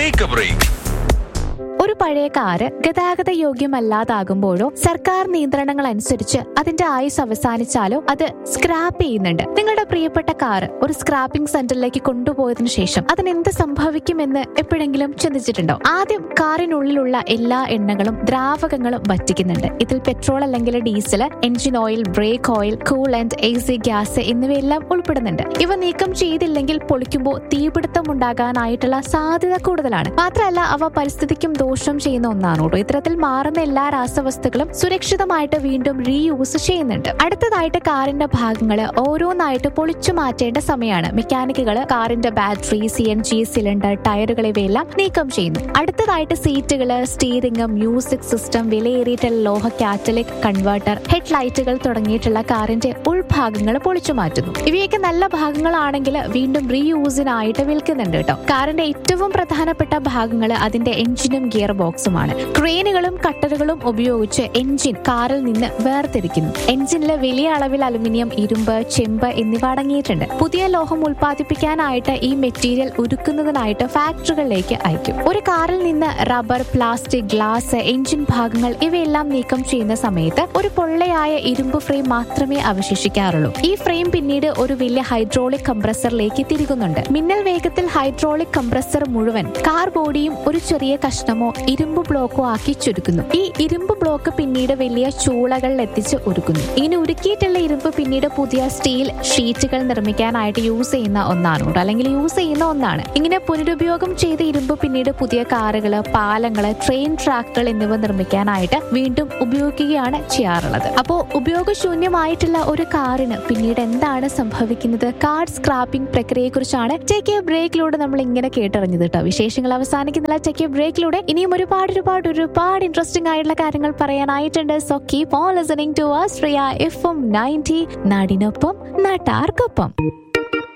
Take A break. ഒരു പഴയ car ഗതാഗത യോഗ്യമല്ലാതാകുമ്പോഴോ സർക്കാർ നിയന്ത്രണങ്ങൾ അനുസരിച്ച് അതിന്റെ ആയുസ് അവസാനിച്ചാലോ അത് സ്ക്രാപ്പ് ചെയ്യുന്നുണ്ട്. നിങ്ങളുടെ പ്രിയപ്പെട്ട കാറ് ഒരു സ്ക്രാപ്പിംഗ് സെന്ററിലേക്ക് കൊണ്ടുപോയതിനു ശേഷം അതിനെന്ത് സംഭവിക്കുമെന്ന് എപ്പോഴെങ്കിലും ചിന്തിച്ചിട്ടുണ്ടോ? ആദ്യം കാറിനുള്ളിലുള്ള എല്ലാ എണ്ണകളും ദ്രാവകങ്ങളും വറ്റിക്കുന്നുണ്ട്. ഇതിൽ പെട്രോൾ അല്ലെങ്കിൽ diesel, engine oil, break oil, coolant, AC gas എന്നിവയെല്ലാം ഉൾപ്പെടുന്നുണ്ട്. ഇവ നീക്കം ചെയ്തില്ലെങ്കിൽ പൊളിക്കുമ്പോൾ തീപിടുത്തം ഉണ്ടാകാനായിട്ടുള്ള സാധ്യത കൂടുതലാണ്. മാത്രമല്ല അവ പരിസ്ഥിതിക്കും ദോഷം ചെയ്യുന്ന ഒന്നാണ് കേട്ടോ. ഇത്തരത്തിൽ മാറുന്ന എല്ലാ രാസവസ്തുക്കളും സുരക്ഷിതമായിട്ട് വീണ്ടും റീയൂസ് ചെയ്യുന്നുണ്ട്. അടുത്തതായിട്ട് കാറിന്റെ ഭാഗങ്ങൾ ഓരോന്നായിട്ട് പൊളിച്ചു മാറ്റേണ്ട സമയമാണ്. മെക്കാനിക്കുകൾ കാറിന്റെ ബാറ്ററി, CNG സിലിണ്ടർ, ടയറുകൾ ഇവയെല്ലാം നീക്കം ചെയ്യുന്നു. അടുത്തതായിട്ട് സീറ്റുകള്, സ്റ്റീറിംഗ്, മ്യൂസിക് സിസ്റ്റം, വിലയേറിയിട്ടുള്ള ലോഹ കാറ്റലിക് കൺവേർട്ടർ, ഹെഡ് ലൈറ്റുകൾ തുടങ്ങിയിട്ടുള്ള കാറിന്റെ ഉൾഭാഗങ്ങൾ പൊളിച്ചു മാറ്റുന്നു. ഇവയൊക്കെ നല്ല ഭാഗങ്ങളാണെങ്കിൽ വീണ്ടും റീയൂസിനായിട്ട് വിൽക്കുന്നുണ്ട് കേട്ടോ. കാറിന്റെ ഏറ്റവും പ്രധാനപ്പെട്ട ഭാഗങ്ങൾ അതിന്റെ എഞ്ചിനും ഗിയർ ബോക്സുമാണ്. ക്രെയിനുകളും കട്ടറുകളും ഉപയോഗിച്ച് എഞ്ചിൻ കാറിൽ നിന്ന് വേർതിരിക്കുന്നു. എഞ്ചിനിൽ വലിയ അളവിൽ അലുമിനിയം, ഇരുമ്പ്, ചെമ്പ് എന്നിവ അടങ്ങിയിട്ടുണ്ട്. പുതിയ ലോഹം ഉൽപ്പാദിപ്പിക്കാനായിട്ട് ഈ മെറ്റീരിയൽ ഉരുക്കുന്നതിനായിട്ട് ഫാക്ടറികളിലേക്ക് അയക്കും. ഒരു കാറിൽ നിന്ന് റബ്ബർ, പ്ലാസ്റ്റിക്, ഗ്ലാസ്, എഞ്ചിൻ ഭാഗങ്ങൾ ഇവയെല്ലാം നീക്കം ചെയ്യുന്ന സമയത്ത് ഒരു പൊള്ളയായ ഇരുമ്പ് ഫ്രെയിം മാത്രമേ അവശേഷിക്കാറുള്ളൂ. ഈ ഫ്രെയിം പിന്നീട് ഒരു വലിയ ഹൈഡ്രോളിക് കംപ്രസറിലേക്ക് തിരികുന്നുണ്ട്. മിന്നൽ വേഗത്തിൽ ഹൈഡ്രോളിക് കംപ്രസർ മുഴുവൻ കാർ ബോഡിയും ഒരു ചെറിയ കഷ്ണമോ ഇരുമ്പ് ബ്ലോക്കോ ആക്കി ചുരുക്കുന്നു. ഈ ഇരുമ്പ് ബ്ലോക്ക് പിന്നീട് വലിയ ചൂളകളിൽ എത്തിച്ച് ഉരുക്കുന്നു. ഇങ്ങനെ ഉരുക്കിയിട്ടുള്ള ഇരുമ്പ് പിന്നീട് പുതിയ സ്റ്റീൽ ഷീറ്റുകൾ നിർമ്മിക്കാനായിട്ട് യൂസ് ചെയ്യുന്ന ഒന്നാണ്. ഇങ്ങനെ പുനരുപയോഗം ചെയ്ത ഇരുമ്പ് പിന്നീട് പുതിയ കാറുകള്, പാലങ്ങള്, ട്രെയിൻ ട്രാക്കുകൾ എന്നിവ നിർമ്മിക്കാനായിട്ട് വീണ്ടും ഉപയോഗിക്കുകയാണ് ചെയ്യാറുള്ളത്. അപ്പോൾ ഉപയോഗശൂന്യമായിട്ടുള്ള ഒരു കാറിന് പിന്നീട് എന്താണ് സംഭവിക്കുന്നത്? കാർ സ്ക്രാപ്പിംഗ് പ്രക്രിയയെ കുറിച്ചാണ് ടേക്ക് എ ബ്രേക്കിലൂടെ നമ്മൾ ഇങ്ങനെ കേട്ടറിഞ്ഞത് കേട്ടോ. വിശേഷങ്ങൾ അവസാനിക്കുന്നില്ല. ടേക്ക് എ ബ്രേക്കിലൂടെ ഇനിയും ഒരുപാട് ഇൻട്രസ്റ്റിംഗ് ആയിട്ടുള്ള കാര്യങ്ങൾ പറയാനായിട്ടുണ്ട്. So keep on listening to Austria FM 90 നാടിനൊപ്പം നാട്ടാർക്കൊപ്പം.